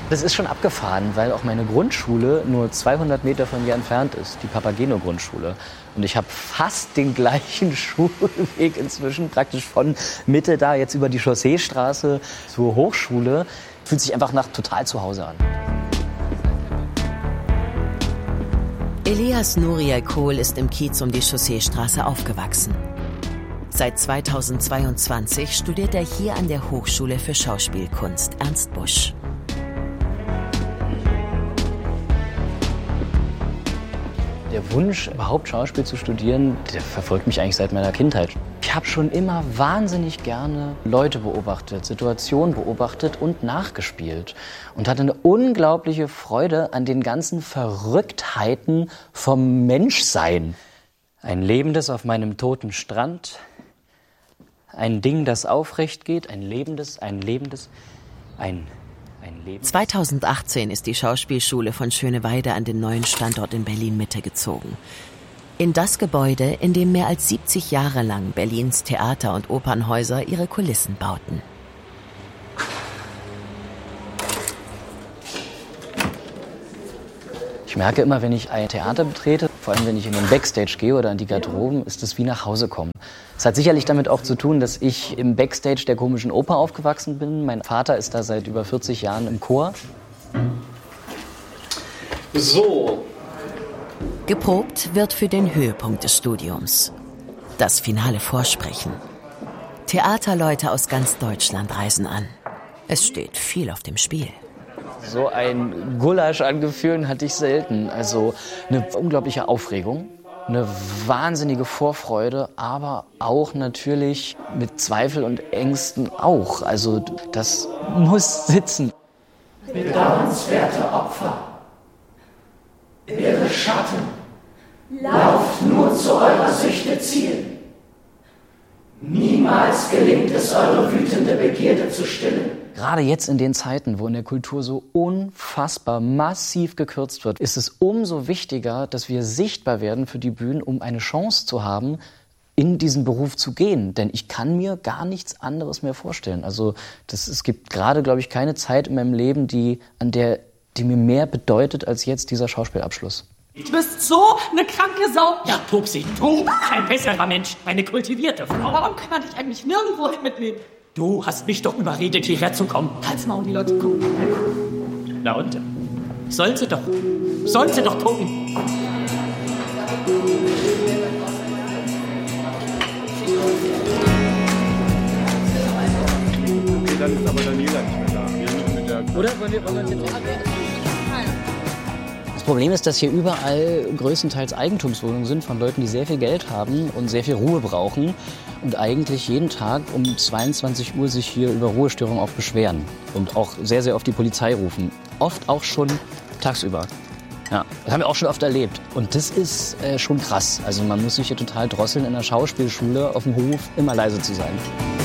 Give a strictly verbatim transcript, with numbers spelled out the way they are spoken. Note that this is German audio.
Das ist schon abgefahren, weil auch meine Grundschule nur zweihundert Meter von mir entfernt ist, die Papageno-Grundschule. Und ich habe fast den gleichen Schulweg inzwischen, praktisch von Mitte da jetzt über die Chausseestraße zur Hochschule. Fühlt sich einfach nach total zu Hause an. Elias Nuriel Kohl ist im Kiez um die Chausseestraße aufgewachsen. Seit zweitausendzweiundzwanzig studiert er hier an der Hochschule für Schauspielkunst Ernst Busch. Der Wunsch, überhaupt Schauspiel zu studieren, der verfolgt mich eigentlich seit meiner Kindheit. Ich habe schon immer wahnsinnig gerne Leute beobachtet, Situationen beobachtet und nachgespielt. Und hatte eine unglaubliche Freude an den ganzen Verrücktheiten vom Menschsein. Ein Lebendes auf meinem toten Strand, ein Ding, das aufrecht geht, ein lebendes, ein lebendes, ein... zweitausendachtzehn ist die Schauspielschule von Schöneweide an den neuen Standort in Berlin-Mitte gezogen. In das Gebäude, in dem mehr als siebzig Jahre lang Berlins Theater- und Opernhäuser ihre Kulissen bauten. Ich merke immer, wenn ich ein Theater betrete, vor allem wenn ich in den Backstage gehe oder in die Garderoben, ist es wie nach Hause kommen. Es hat sicherlich damit auch zu tun, dass ich im Backstage der Komischen Oper aufgewachsen bin. Mein Vater ist da seit über vierzig Jahren im Chor. So. Geprobt wird für den Höhepunkt des Studiums. Das finale Vorsprechen. Theaterleute aus ganz Deutschland reisen an. Es steht viel auf dem Spiel. So ein Gulasch an Gefühlen hatte ich selten. Also eine unglaubliche Aufregung, eine wahnsinnige Vorfreude, aber auch natürlich mit Zweifel und Ängsten auch. Also das muss sitzen. Bedauernswerte Opfer, irre Schatten, lauft nur zu eurer Süchte Ziel. Niemals gelingt es, eure wütende Begierde zu stillen. Gerade jetzt in den Zeiten, wo in der Kultur so unfassbar massiv gekürzt wird, ist es umso wichtiger, dass wir sichtbar werden für die Bühnen, um eine Chance zu haben, in diesen Beruf zu gehen. Denn ich kann mir gar nichts anderes mehr vorstellen. Also das, es gibt gerade, glaube ich, keine Zeit in meinem Leben, die, an der, die mir mehr bedeutet als jetzt dieser Schauspielabschluss. Du bist so eine kranke Sau. Ja, Pupsi, du, ein besserer Mensch, eine kultivierte Frau. Warum kann man dich eigentlich nirgendwo hin mitnehmen? Du hast mich doch überredet, hierher zu kommen. Halt's Maul, die Leute gucken. Na und? Sollen sie doch. Sollen sie doch gucken. Okay, dann ist aber Daniela nicht mehr da. Wir müssen mit der... Oder wollen wir, wollen wir uns jetzt... Das Problem ist, dass hier überall größtenteils Eigentumswohnungen sind von Leuten, die sehr viel Geld haben und sehr viel Ruhe brauchen und eigentlich jeden Tag um zweiundzwanzig Uhr sich hier über Ruhestörungen auch beschweren und auch sehr, sehr oft die Polizei rufen. Oft auch schon tagsüber. Ja, das haben wir auch schon oft erlebt. Und das ist äh, schon krass. Also man muss sich hier total drosseln in der Schauspielschule auf dem Hof, immer leise zu sein.